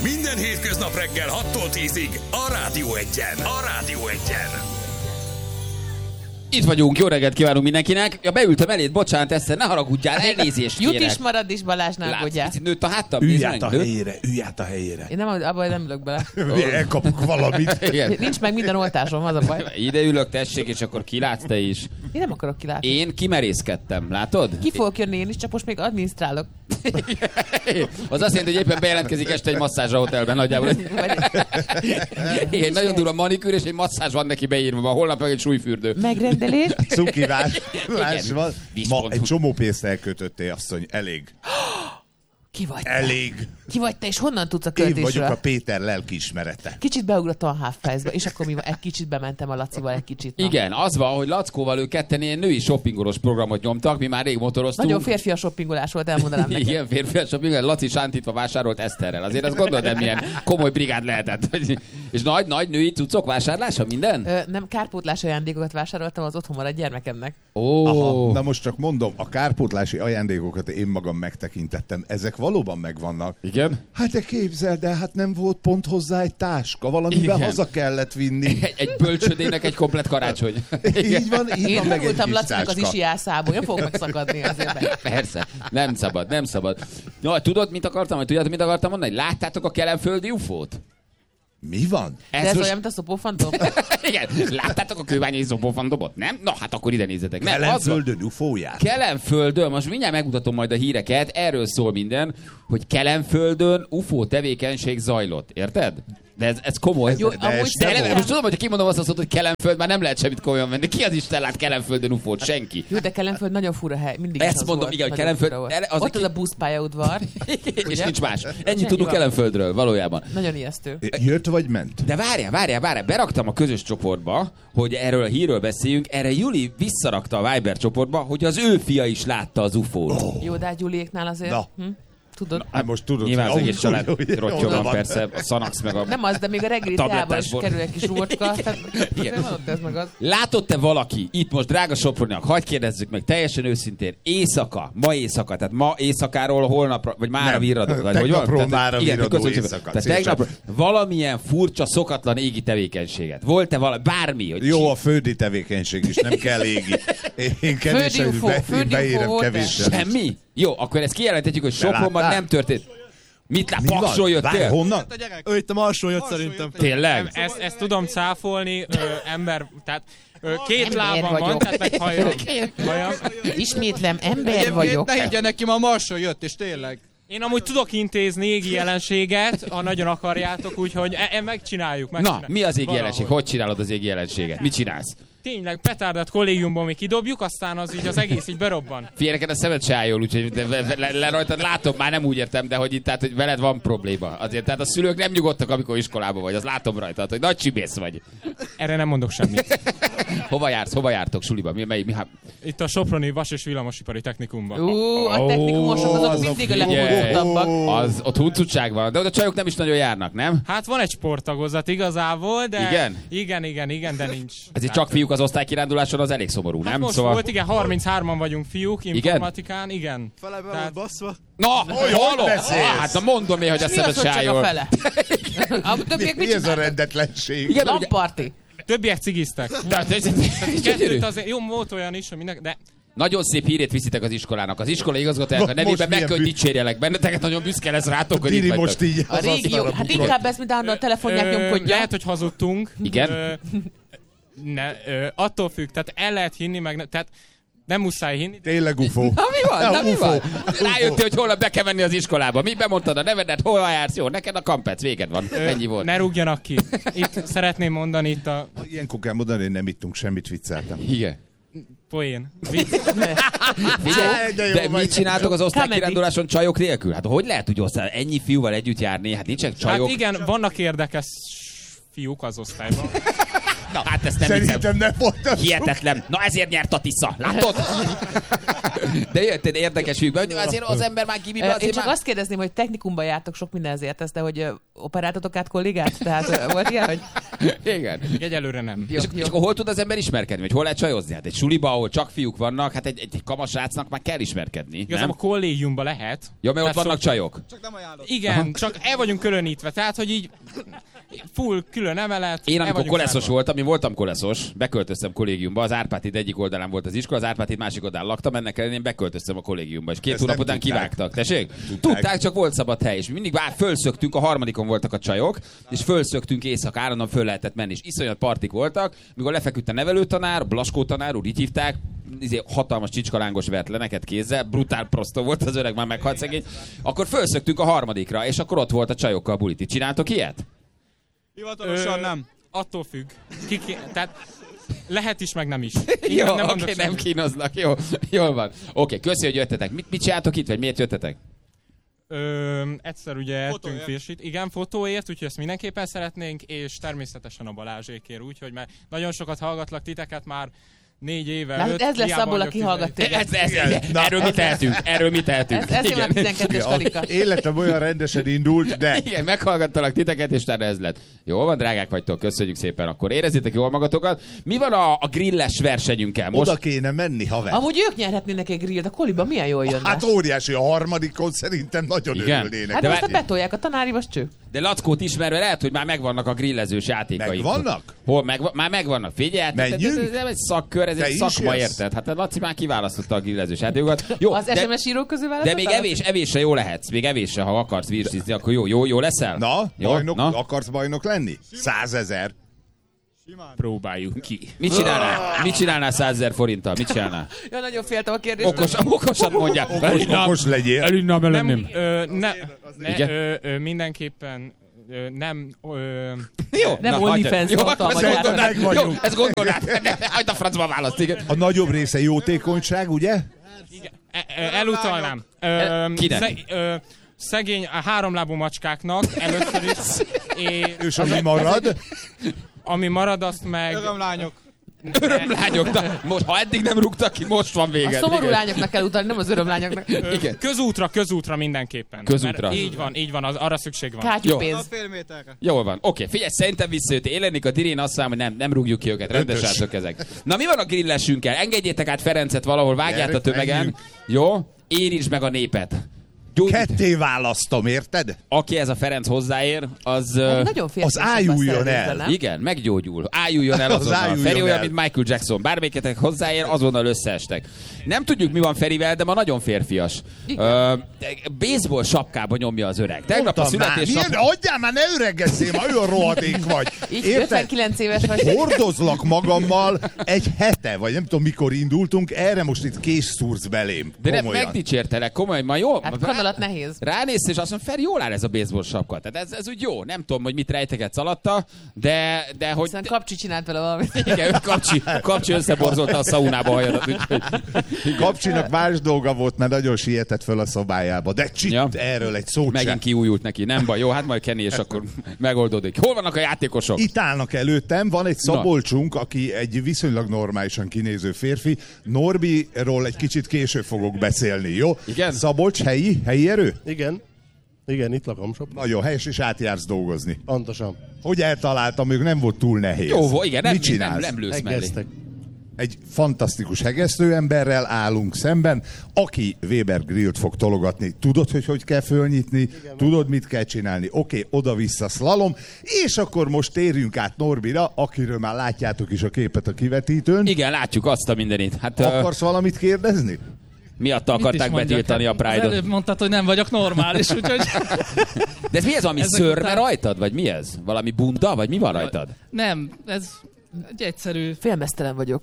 Minden hétköznap reggel 6-tól 10-ig a Rádió Egyen. Itt vagyunk, jó reggelt kívánunk mindenkinek. Ja, beültem eléd, bocsánat, Eszter, ne haragudjál, elnézést Jut kérek. is marad is, Balázs, ne aggódjál. Látsz, nőtt a háttam, Ülj nézd át meg. a helyére. Én nem, abban nem ülök bele. Elkapok valamit. Igen. Nincs meg minden oltásom, az a baj. Ide ülök, tessék, és akkor kilátsz te is. Én nem akarok kilátni. Én kimerészkedtem, látod? Ki fogok jönni én is, csak most még adminisztrálok. Az azt jelenti, hogy éppen bejelentkezik este egy masszázs a hotelben nagyjából. Igen, nagyon durva manikűr, és egy masszázs van neki beírva, ma holnap meg egy súlyfürdő. Megrendelés. Cukivás. Van. Ma Viszont. egy csomó pénzt elkötöttél, asszony. Elég. Ki vagy te? Elég. Ki vagy te, és honnan tudsz a Én vagyok a költésről? Péter lelkiismerete. Kicsit beugrottam a Half-Price-ba, és akkor mi van? Egy kicsit bementem a Lacival, egy kicsit. Na. Igen, az van, hogy Lackóval ők ketten ilyen női shoppingolós programot nyomtak, mi már rég motoroztunk. Nagyon férfias shoppingolás volt, elmondanám neked. Igen, férfias shopping, Laci sántítva vásárolt Eszterrel. Azért azt gondolod, nem milyen komoly brigád lehetett. És nagy női cuccok vásárlása, minden? Nem, kárpótlás ajándékokat vásároltam az otthon maradt gyermekemnek. Aha, na most csak mondom, a kárpótlási ajándékokat én magam megtekintettem. Ezek valóban megvannak. Igen? Hát de képzeld el, hát nem volt pont hozzá egy táska, valamivel Igen. haza kellett vinni. Egy bölcsödének egy komplet karácsony. Így van Én meg egy tanultam kis Lacinak az táska. isiászából, én fogok megszakadni azért. Persze, nem szabad. No, tudod, mit akartam mondani? Láttátok a kelenföldi UFO-t? Mi van? De ez olyan, mint a szopófantom? Igen, láttátok a kőbányai szopófantomot, nem? Na, hát akkor ide nézzetek. Nem, az van. Kelenföldön ufóját? Kelenföldön, most mindjárt megmutatom majd a híreket, erről szól minden, hogy Kelenföldön UFO tevékenység zajlott, érted? De ez komoly. Jó, De amúgy ez De szerintem- most tudom, hogy kimondom azt hogy Kelenföld, már nem lehet semmit komolyan venni. Ki az Isten lát Kelenföldön UFO-t? Senki. Jó, de Kelenföld nagyon fura hely, mindig Ezt is az mondom, volt. igen, hogy Nagyon Kelenföld- fura volt. az Ott a az a buszpályaudvar, És nincs más. Ennyit Ennyi tudunk van. Kelenföldről, valójában. nagyon ijesztő. Jött vagy ment? De várjál, beraktam a közös csoportba, hogy erről a hírről beszéljünk, erre Juli visszarakta a Viber csoportba, hogy az ő fia is látta az UFO-t. Jó, de hát Juliéknál azért, Na. tudod? Hát most tudod, Nyilván az hogy egész család hogy- rottyogan oda van. persze, a Szanax meg a... Nem az, de még a reggeli teába is tablettásból. kerül egy kis rócska. Tehát Igen. azért van ott ez meg az. Látott-e valaki, itt most drága Soproniak, hagyd kérdezzük meg teljesen őszintén, ma éjszaka, tehát ma éjszakáról holnapra, vagy mára Nem, virradó, vagy hogy van? tegnapról Tehát, mára igen, virradó köszönjük. éjszaka, Tehát szívesen. tegnap valamilyen furcsa, szokatlan égi tevékenységet. Volt-e bármi? Hogy Jó a földi tevékenység is, nem kell égi. Én kevésen UFO, földi beérem UFO volt-e? kevésen. Semmi? Jó, akkor ezt kijelenthetjük, hogy Sopronban láttál? nem történt. Mit lát? Mi van? Paksról Várj, jöttél? honnan? Ő itt a Marsról jött szerintem. Tényleg? Ezt tudom cáfolni, ember, tehát két Ember lábam van, vagyok. tehát meg hajam. Ismétlem, ember vagyok. Ne higgyen neki, ma a Marsról jött, és tényleg. Én amúgy tudok intézni égi jelenséget, ha nagyon akarjátok, úgyhogy megcsináljuk. Na, mi az égi Valahogy. jelenség? Hogy csinálod az égi jelenséget? Mit csinálsz? Tényleg, petárdat kollégiumból mi kidobjuk, aztán az így az egész így berobban. Figyelj, neked a szemed se áll jól, úgyhogy le rajtad látom, már nem úgy értem, de hogy itt tehát, hogy veled van probléma. Azért, tehát a szülők nem nyugodtak, amikor iskolában vagy, az látom rajtad, hogy nagy csibész vagy. Erre nem mondok semmit. Hova jártok suliba? Itt a Soproni Vas- és Villamosipari Technikumban. A technikumosok azok az a mindig a figyelj. legfontosabbak. Az ott huncutság van, de oda csajok nem is nagyon járnak, nem? Hát van egy sporttagozat igazából, de... Igen? Igen, de nincs. Ezért csak fiúk az osztálykiránduláson, az elég szomorú, Hát nem? most volt, igen, 33-an vagyunk fiúk informatikán, igen. Felebe Tehát- volt baszva. Na, halló! beszélsz? Hát na mondom én, hogy a Mi az, szemed hogy se áll csak a jól. fele? A többiek mit Mi ez a csinálnak? rendetlenség? Igen, ugye, Lamparti. Többiek cigiztek. tehát ez gyönyörű. Kettőt azért, jó, volt olyan is, hogy minden, de Nagyon szép hírét viszitek az iskolának. Az iskola igazgatójának a Most nevében meg milyen kell, hogy dicsérjelek benneteket, nagyon büszke lesz rátok, hogy itt Diri vagytok. most így A régió. Hát inkább ez, mint a telefonját nyomkodja. lehet, hogy hazudtunk. Igen? Attól függ, tehát el lehet hinni, meg tehát nem muszáj hinni. Tényleg ufó. Na mi van? Na mi UFO. van? Rájöttél, hogy holnap be kell menni az iskolába. Mi bemondtad a nevedet, hol jársz? Jó, neked a kampec, véged van. Ennyi volt. Ne rúgjanak ki. Itt szeretném mondani itt a Ilyenkor kell mondani, hogy nem ittunk semmit, vicceltem. Igen. poén. Figyelj, de jó de vagy. mit csináltok az osztálykiránduláson csajok nélkül? Hát hogy lehet úgy osztály? Ennyi fiúval együtt járni? Hát nincsenek csajok. Hát igen, vannak érdekes fiúk az osztályban. Na, hát ezt nem Szerintem nem volt. hihetetlen. Na ezért nyert a Tisza. Látod? De jöttél érdekes ügyben. Azért az ember már gimiben. Én csak azt kérdezném, hogy technikumban jártok, sok mindenhez értesz, de hogy operáltatok át kollégát? Tehát volt ilyen, hogy... Igen. Egyelőre nem. És akkor hol tud az ember ismerkedni? Vagy hol lehet csajozni? Hát egy suliba, ahol csak fiúk vannak, hát egy kamasrácnak már kell ismerkedni. Igazán a kollégiumban lehet. Ja, mert ott vannak csajok. Igen, csak el vagyunk különítve, tehát hogy így full külön emelet. Én amikor koleszos voltam, én voltam koleszos, beköltöztem kollégiumba, az Árpád egyik oldalán volt az iskola, az Árpád másik oldalán laktam, ennek ellenére én beköltöztem a kollégiumba, és 2 hónap után kivágtak. Tessék? Tudták, csak volt szabad hely, és mindig fölszöktünk, a harmadikon voltak a csajok, és fölszöktünk éjszaka, állandóan föl lehetett menni, és iszonyat partik voltak, mikor lefeküdt a nevelőtanár, Blaskó tanár úr, így hívták, hatalmas csicskalángos vert le neked kézzel, brutál prostó volt az öreg, már meghalt szegény, akkor fölszöktünk a harmadikra, és akkor ott volt a csajokkal a bulit. Csináltok ilyet? Hivatalosan nem. Attól függ. Tehát lehet is, meg nem is. Jó, oké, nem kínoznak. Jó, jól van. Oké, köszi, hogy jöttetek. Mit csináltok itt, vagy miért jöttetek? Egyszer ugye ettünk férsit. Igen, fotóért, úgyhogy ezt mindenképpen szeretnénk, és természetesen a Balázsékért, úgyhogy mert nagyon sokat hallgatlak titeket már 4 éve. Hát ez lesz abból, aki hallgat téged. Erről mi tehetünk. Ez a 12-es karika. Életem olyan rendesen indult, de... Igen, meghallgattalak titeket, és te ez lett. Jól van, drágák vagytok, köszönjük szépen. Akkor érezzétek jól magatokat. Mi van a grilles versenyünkkel most? Oda kéne menni, haver. Amúgy ők nyerhetnének egy grillt, a koliba milyen jól jönne. Hát óriási, a harmadikon szerintem nagyon örülnének. Hát most betolják a tanári, most cső. De Lackót ismerve lehet, hogy már megvannak a grillezős játékaik. Megvannak? Hol? Már megvannak. Figyelj, ez nem egy szakkör, ez egy szakma, érted? Hát a Laci már kiválasztotta a grillezős játékokat. Jó, az SMS írók közül választottál? De még evésre jó lehetsz. Még evésre, ha akarsz virsizni, akkor jó leszel? Na, jó? Bajnok, akarsz bajnok lenni? 100 000. Próbáljuk ki. Mit csinálnál 100 000 forinttal? Mit csinálnál? Ja, nagyon féltem a kérdést. Okosan mondja. Okos legyél. Mindenképpen nem... Jó, nem OnlyFans volt a magyarán. Jó, ezt gondolnád. Hagyd a francba választ, igen. A nagyobb része jótékonyság, ugye? Igen. Elutalnám. Kinek? Szegény a 3 lábú macskáknak először is. És ami marad? Ami marad, azt meg... Örömlányok. Most, ha eddig nem rúgtak ki, most van vége. A szomorú lányoknak kell utalni, nem az örömlányoknak. Igen. Közútra mindenképpen. Közútra. Így van, arra szükség van. Kátyúpénz. Jól van. Oké, figyelj, szerintem visszajött. Élenik a Dirén, azt mondom, hogy nem rúgjuk ki őket. Rendes srácok ezek. Na mi van a grillesünkkel? Engedjétek át Ferencet valahol, vágját a tömegen. Jó? Érintsd meg a népet. Ketté választom, érted? Aki ez a Ferenc hozzáér, az ájuljon el. Igen, meggyógyul. Ájuljon el azonnal. Feri olyan, mint Michael Jackson. Bármelyiket hozzáér, azonnal összeestek. Nem tudjuk, mi van Ferivel, de ma nagyon férfias. Baseball sapkába nyomja az öreg. Tegnap a születésnap... Adjál már, ne öregezzél, ma olyan rohadék vagy. Így 59 éves vagy. Hordozlak magammal egy hete, vagy nem tudom mikor indultunk, erre most itt kés szúrsz belém. De nem megdicsértelek, komolyan, ma jó? Alatt nehéz. Ránézsz, és azt mondom, Feri, jól áll ez a baseball sapka. Tehát ez úgy jó. Nem tudom, hogy mit rejtegetsz alatta, de hogy... Aztán Kapcsi csinált vele valamit. Igen, Kapcsi összeborzolta a szaunába a hajadat. Úgyhogy... Kapcsinak más dolga volt, mert nagyon sietett föl a szobájába. De erről egy szót megint kiújult neki. Nem baj, jó, hát majd Kenny, és akkor megoldódik. Hol vannak a játékosok? Itt állnak előttem, van egy Szabolcsunk, aki egy viszonylag normálisan kinéző férfi. Norbiról egy kicsit később fogok beszélni, jó? Igen? Szabolcs, helyi erő? Igen, itt lakom sok. Nagyon helyes, és átjársz dolgozni. Pontosan. Hogy eltaláltam, még nem volt túl nehéz. Jó, igen, nem lősz mellé. Egy fantasztikus hegesztőemberrel állunk szemben, aki Weber grillt fog tologatni. Tudod, hogy kell fölnyitni? Igen, tudod, mit kell csinálni? Oké, oda-vissza szlalom, és akkor most térjünk át Norbira, akiről már látjátok is a képet a kivetítőn. Igen, látjuk azt a mindenit. Hát, akarsz valamit kérdezni? Miatta akarták betiltani a Pride-ot. Előbb mondtad, hogy nem vagyok normális, úgyhogy... De ez mi ez, ami szörme rajtad, vagy mi ez? Valami bunda, vagy mi van rajtad? Nem, ez egy egyszerű... Félmeztelen vagyok.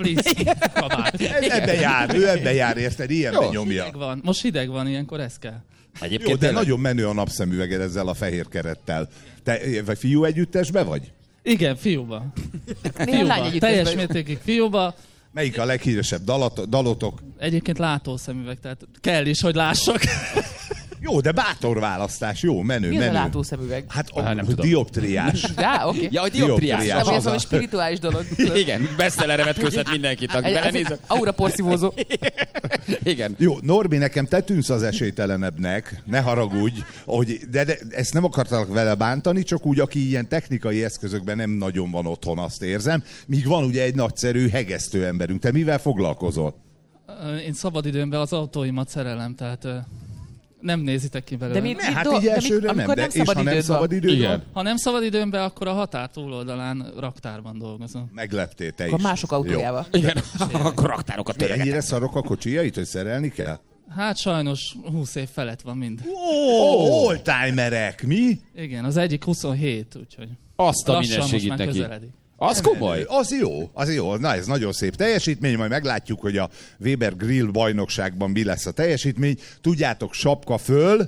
Ebbe jár, érted? Ilyenben nyomja. Hideg van. Most hideg van, ilyenkor ez kell. Egyébként jó, de nagyon menő a napszemüveged ezzel a fehér kerettel. Te vagy fiú együttesbe vagy? Igen, fiúba. Fiúba. Teljes mértékig fiúba. Melyik a leghíresebb dalotok? Egyébként látószemüveg, tehát kell is, hogy lássak. Jó, de bátor választás, jó, menő. Mi az a látószemüveg? Hát Nem tudom. dioptriás. Ja, oké. Ja, hogy dioptriás. Nem, hogy ez valami spirituális dolog. Igen, bestsellerre vetközhet mindenkit, aki belenéz. Aura porszívózó. Igen. Jó, Norbi, nekem te tűnsz az esélytelenebbnek, ne haragudj, de ezt nem akartalak vele bántani, csak úgy, aki ilyen technikai eszközökben nem nagyon van otthon, azt érzem, míg van ugye egy nagyszerű hegesztő emberünk. Te mivel foglalkozol? Én szabadidőmben az autóimat szerelem, tehát nem nézitek ki belőle. De mi, Hát így elsőre nem, de és ha nem szabad időd Igen. van? Ha nem szabad időmben, akkor a határ túloldalán raktárban dolgozom. Megleptél te is. Akkor mások autójával. Igen, akkor raktárokat Jó. töröget. Ennyire szarok a kocsijait, hogy szerelni kell? Hát sajnos 20 év felett van mind. Oldtimerek, mi? Igen, az egyik 27, úgyhogy Azt a lassan most minőségét már neki. közeledik. Az komoly. Az jó. Na, ez nagyon szép teljesítmény, majd meglátjuk, hogy a Weber Grill bajnokságban mi lesz a teljesítmény. Tudjátok, sapka föl,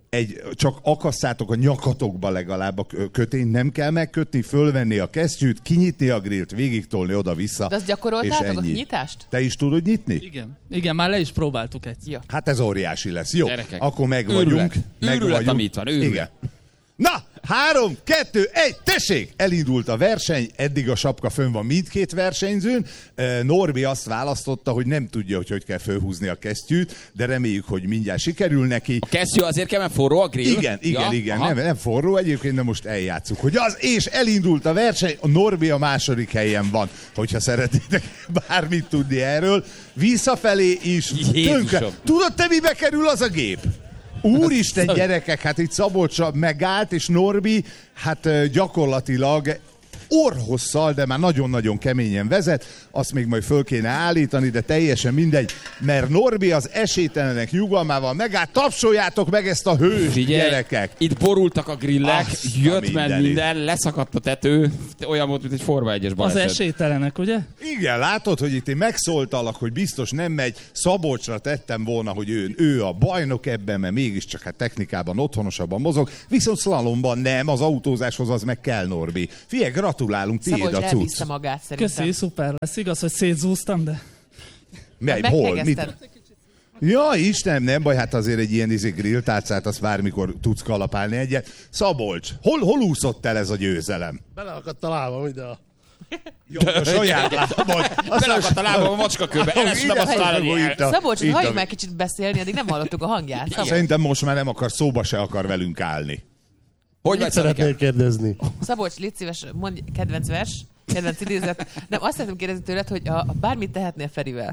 csak akasszátok a nyakatokba legalább a kötényt, nem kell megkötni, fölvenni a kesztyűt, kinyitni a grillt, végigtolni oda-vissza. De azt gyakoroltátok, és a ennyi. kinyitást? Te is tudod nyitni? Igen, már le is próbáltuk egyszer. Ja. Hát ez óriási lesz. Jó, Gyerekek. akkor meg vagyunk. Őrület, ami itt van, őrület. Igen. Na, 3, 2, 1, tessék! Elindult a verseny, eddig a sapka fönn van mindkét versenyzőn. Norbi azt választotta, hogy nem tudja, hogy kell fölhúzni a kesztyűt, de reméljük, hogy mindjárt sikerül neki. A kesztyű azért kell, mert forró a grill? Igen. Aha. Nem forró egyébként, de most eljátszuk. Hogy az, és elindult a verseny, a Norbi a második helyen van, hogyha szeretnétek bármit tudni erről. Visszafelé is Jézusom. tönkre. Tudod te, mibe kerül az a gép? Úristen, gyerekek, hát itt Szabolcs megállt, és Norbi, hát gyakorlatilag orrhosszal, de már nagyon-nagyon keményen vezet, azt még majd föl kéne állítani, de teljesen mindegy, mert Norbi az esélytelenek nyugalmával megállt, tapsoljátok meg ezt a hőst, gyerekek! Itt borultak a grillek, jött mindenit. minden, leszakadt a tető, olyan volt, mint egy Forma 1-es Az baleset. esélytelenek, ugye? Igen, látod, hogy itt én megszóltalak, hogy biztos nem megy, Szabolcsra tettem volna, hogy ő a bajnok ebben, mert mégiscsak hát technikában otthonosabban mozog, viszont szlalomban nem, az autózáshoz az meg kell, Norbi. Figyelj, gratulálunk, tiéd Szabolcs a cucc. elviszte magát szerintem. Köszi, szuper lesz. Igaz, hogy szétzúztam, de... Mely, hol? Mit? Meghegezted. Ja, Istenem, nem baj, hát azért egy ilyen grilltárcát, azt bármikor tudsz kalapálni egyet. Szabolcs, hol úszott el ez a győzelem? Beleakadt a lábam ide a... Jó, a saját lábad. Belakadt a lábam a macskakőbe, elestem aztán Szabolcs, halljuk meg kicsit beszélni, addig nem hallottuk a hangját. Szabolcs, Szerintem most már nem akar, szóba se akar velünk állni. Hogy Mit vagy szeretnél Szabolcs? kérdezni? Szabolcs, légy szíves, mondj kedvenc vers, kedvenc idézet. Nem, azt szeretném kérdezni tőled, hogy ha bármit tehetnél Ferivel.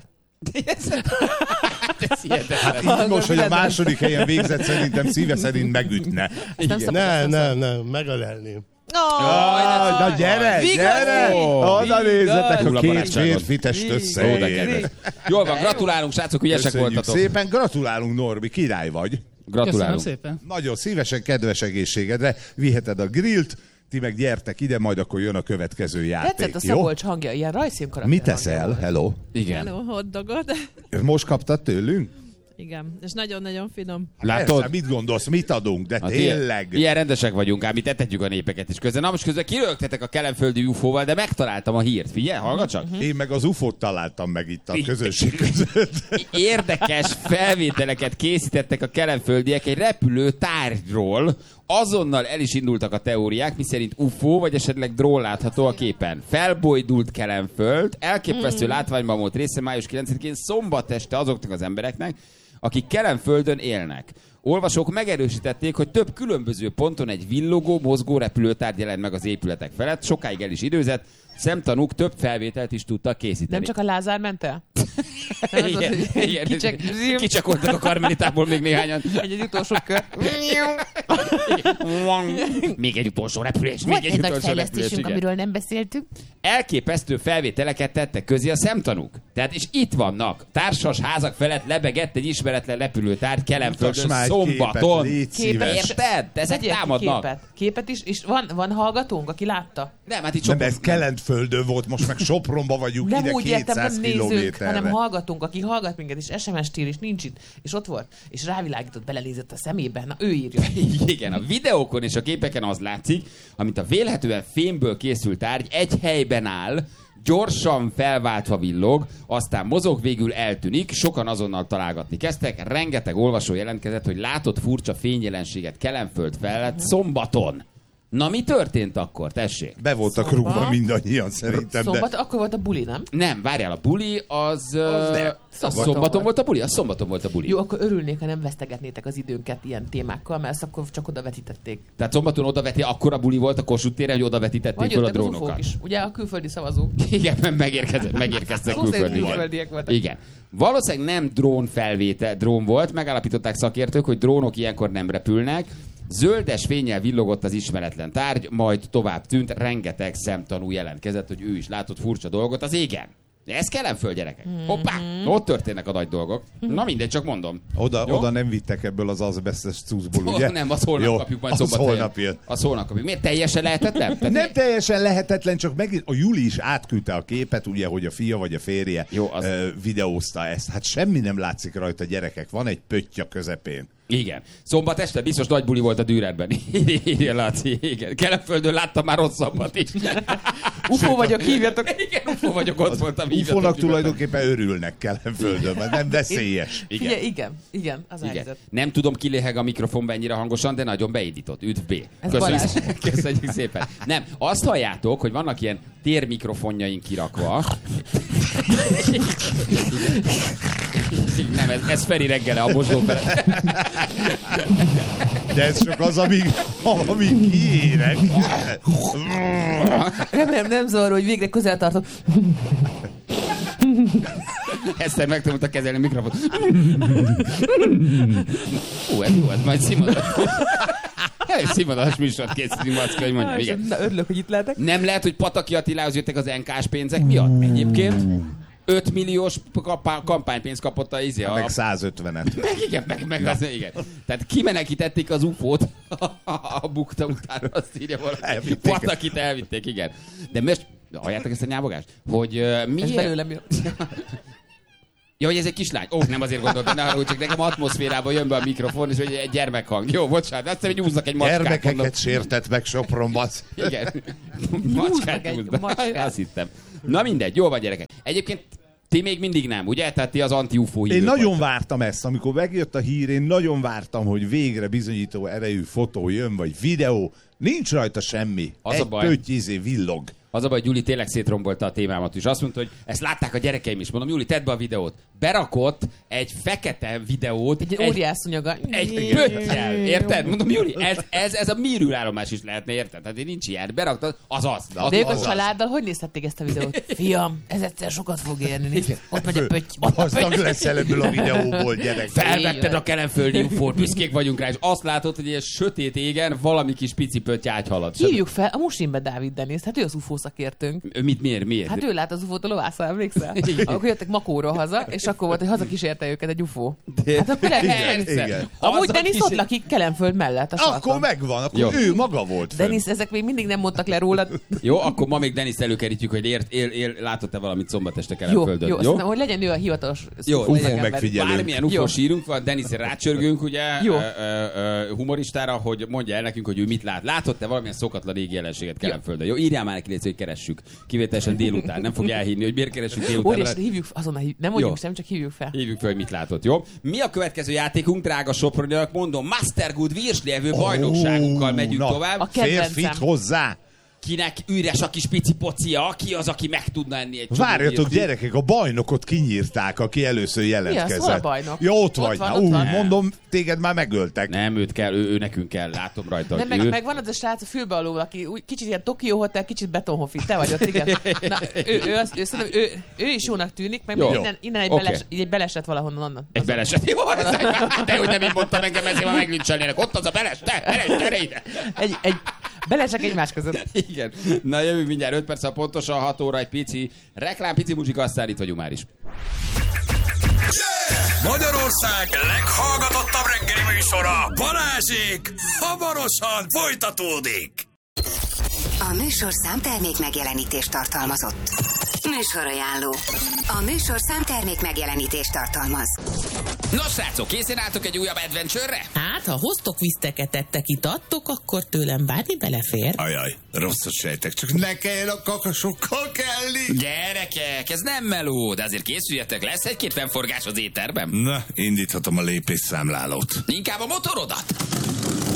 Hát így most, hogy a második helyen végzett, szerintem szíve szerint megütne. Nem szabad, Nem, megalelném. Na gyere, gyere! Oda nézzetek, a Nulla két barátságot. férfi test Ó, de összeér. kedves. Jól van, gratulálunk, srácok, ügyesek Köszönjük voltatok. szépen, gratulálunk Norbi, király vagy. Köszönöm Gratulálunk. szépen. Nagyon szívesen, kedves egészségedre viheted a grillt, ti meg gyertek ide, majd akkor jön a következő játék, tetszett a jó? Szabolcs hangja, ilyen rajzfilm karakter. Mit teszel? Hello? Igen. Hello, hotdogot. Most kaptad tőlünk? Igen, és nagyon-nagyon finom. Látod? Persze, mit gondolsz, mit adunk, de Hát tényleg. Ilyen rendesek vagyunk, ám itt etetjük a népeket is közben. Na most közben kirögtetek a kelenföldi UFO-val, de megtaláltam a hírt. Figyelj, hallgat csak. Én meg az UFO-t találtam meg itt a közösség között. Érdekes felvételeket készítettek a kelenföldiek egy repülő tárgyról. Azonnal el is indultak a teóriák, miszerint UFO, vagy esetleg drón látható a képen. Felbojdult Kelenföld, elképesztő látványban volt része május 9-én szombat este azoknak az embereknek, akik Kelenföldön élnek. Olvasók megerősítették, hogy több különböző ponton egy villogó, mozgó repülőtárgy jelent meg az épületek felett, sokáig el is időzett, szemtanúk több felvételt is tudtak készíteni. Nem csak a Lázár ment el? Nem az Igen, volt, hogy igen. kicsek- Kicsakoltak a Karmelitából még néhányan. egy utolsó kör. Még egy utolsó repülés, még egy utolsó repülés, igen. nem beszéltünk. Elképesztő felvételeket tettek közé a szemtanúk. Tehát és itt vannak. Társas házak felett lebegett egy ismeretlen repülőtárgy Kelenföldön Mutasd már egy szombaton. képet, légy Képet. szíves. Érted? Ezek Vegyél ki támadnak. Képet is, és van hallgatónk, aki látta? Nem, hát itt Nem, sokan... ez Százföldön volt, most meg Sopronba vagyunk, nem ide úgy értem, 200 nem nézők, kilométerre. hanem hallgatunk, aki hallgat minket, és SMS-t ír, és nincs itt, és ott volt, és rávilágított, belelézett a szemébe. Na, ő írja. Igen, a videókon és a képeken az látszik, amint a vélhetően fémből készült tárgy egy helyben áll, gyorsan felváltva villog, aztán mozog, végül eltűnik, sokan azonnal találgatni kezdtek, rengeteg olvasó jelentkezett, hogy látott furcsa fényjelenséget Kelenföld felett szombaton. Na, mi történt akkor? Tessék. Be voltak Szombat. rúgva mindannyian szerintem, Szombat, akkor volt a buli, nem? Nem, várjál, a buli az szombaton volt. volt a buli? Az szombaton volt a buli. Jó, akkor örülnék, ha nem vesztegetnétek az időnket ilyen témákkal, mert ezt akkor csak oda vetítették. Tehát szombaton akkor a buli volt a Kossuth téren, hogy oda vetítették Vagy fel a jöttek az drónokat. ufók is. Ugye a külföldi szavazók. Igen, megérkeztek Szó szerint külföldiek. külföldiek voltak. Igen. Valószínűleg nem drón volt, megállapították szakértők, hogy drónok ilyenkor nem repülnek. Zöldes fénnyel villogott az ismeretlen tárgy, majd tovább tűnt, rengeteg szemtanú jelentkezett, hogy ő is látott furcsa dolgot az égen. Ez Kelenföld, gyerekek. Hoppá, ott történnek a nagy dolgok. Na mindegy, csak mondom. Oda nem vittek ebből az azbesztes cuccból, ugye? Nem, azt holnap kapjuk majd az szombathelyen. holnap jön. Azt holnap kapjuk. Miért teljesen lehetetlen? Nem teljesen lehetetlen, csak megint a Juli is átküldte a képet, ugye, hogy a fia vagy a férje Jó, az... videózta ezt. Hát semmi nem látszik rajta, gyerekek. Van egy pöttya közepén. Igen. Szombat este biztos nagy buli volt a Dürerben. Igen, Laci. Igen. Kelenföldön láttam már rosszabbat is. UFO vagyok, hívjatok. Igen, UFO vagyok, ott voltam. UFO-nak tulajdonképpen örülnek Kelenföldön, mert nem veszélyes. Igen, igen, az a Igen. helyzet. Nem tudom, ki léheg a mikrofonban ennyire hangosan, de nagyon beindított. Üdv B. Ez Balázs. Köszönjük szépen. Nem, azt halljátok, hogy vannak ilyen térmikrofonjaink kirakva. Nem, ez Feri reggele a mosdó felett. De ez csak az, amíg kiérek. Remélem nem zavar, hogy végre közel tartok. Eszter megtanulta kezelni a mikrofont. Ez jó, ez majd színvonalas. Színvonalas műsort készítünk, Macka, hogy mondjam. Igen. Na, örülök, hogy itt lehetek. Nem lehet, hogy Pataki Attilához jöttek az NK-s pénzek miatt? Egyébként 5 milliós kampánypénzt kapott a izé. Meg 150-et. Meg az, igen. Tehát kimenekítették az UFO-t a bukta után, azt írja valaki. Patakit elvitték, igen. De most, halljátok ezt a nyávogást? Hogy miért... Ez belőlem jön. Ja, hogy ez egy kislány. Nem azért gondoltam, ne haragudj, csak nekem atmoszférában jön be a mikrofon, és hogy egy gyermekhang. Jó, bocsánat, azt hiszem, hogy húznak egy macskát. Gyermekeket sértett meg Sopronban. Igen. Macskát húznak. Azt hittem. Na mindegy, jó van, gyerekek. Egyébként ti még mindig nem, ugye? Tehát ti az anti-UFO hívők. Én nagyon vártam ezt, amikor megjött a hír, én nagyon vártam, hogy végre bizonyító erejű fotó jön, vagy videó. Nincs rajta semmi. Az a baj. Egy pötty villag. Az a baj, hogy Gyuri tényleg szétrombolta a témámat is. Azt mondta, hogy ezt látták a gyerekeim is. Mondom, Gyuri, tedd be a videót. Berakott egy fekete videót. Egy óriászonyaga. Egy pöttyel. Érted? Mondom, Gyuri, ez a műrűállomás is lehetne, érted? Tehát nincs ilyen. Beraktad, az. De ők a családdal hogy nézhették ezt a videót? Fiam, ez egyszer sokat fog érni. Nézd, ott megy a pötty. Gazdag leszel ebből a videóból, gyerek. Felvetted a kelenföldi UFO-t, büszkék vagyunk rá, és azt látod, hogy egy sötét égen valami kis pici pötty ágyhalad. Hívjuk fel a Musimbe Dávid Deniszt, hát ő az UFO szakértőnk. Miért? Hát ő lát az UFO-t a lovásza, emlékszel? Akkor jöttek Makóról haza, és akkor volt, hogy hazakísérte őket egy UFO. Hát akkor Igen. amúgy Denis ott lakik Kelenföld mellett. Akkor megvan, akkor jó. ő maga volt fenn. Denis, ezek még mindig nem mondtak le rólad. Jó, akkor ma még Deniszt előkerítjük, hogy látott-e valamit szombat este Kelenföldön. Jó, aztán, hogy legyen ő a hivatalos jó, UFO megfigyelő. Bármilyen UFO sírunk van, Denisre rácsörgünk, ugye, humoristára, hogy mondja el nekünk, hogy ő mit lát. Látott-e valamilyen szokatlan égi jelenséget Kelenföldön? Jó, írjál már neki, hogy keressük. Kivételesen délután. Nem fogja elhinni, hogy miért keressük délután. Óriási, hívjuk, azonnal nem mondjuk sem, csak hívjuk fel. Hívjuk fel, hogy mit látott, jó? Mi a következő játékunk, drága soproniak? Mondom, Mastergood Virslevő bajnokságunkkal megyünk tovább. A kedvencem. Férfit hozzá. Kinek üres a kis pici pocia, ki az, aki meg tudna enni egy csomó Várjatok, virslit? gyerekek, a bajnokot kinyírták, aki először jelentkezett. Hol a bajnok? Ja, ott vagy. Van, ott van. Mondom, téged már megöltek. Nem, őt kell, ő nekünk kell, látom rajta. Nem, meg van az a srác a fülbealul, aki úgy, kicsit ilyen Tokyo Hotel, kicsit Betonhoffi. Te vagy ott, igen. Na, ő is jónak tűnik, meg Jó. innen egy belesett valahonnan onnan. Egy beleset. Jó, de hogy nem így mondtam engem, ezért már meglincselnének. Ott az a beles, gyere ide. Egy belesek egymás között. Igen. Na jövünk mindjárt 5 perc, pontosan 6 óra, egy pici reklám, pici muzsika, aztán itt vagyunk már is. Magyarország leghallgatottabb reggeli műsora, Balázsék, hamarosan folytatódik. A műsorszám termék megjelenítést tartalmazott. Műsorajánló. A műsorszám termék megjelenítést tartalmaz. Nos, srácok, készen álltok egy újabb adventure-re? Hát, ha hoztok viszteket, ettek, itattok, akkor tőlem bármi belefér. Ajaj, rosszat sejtek, csak ne kelljen a kakasokkal kelni. Gyerekek, ez nem meló, de azért készüljetek, lesz egy-két fennforgás az étterben. Na, indíthatom a lépésszámlálót. Inkább a motorodat.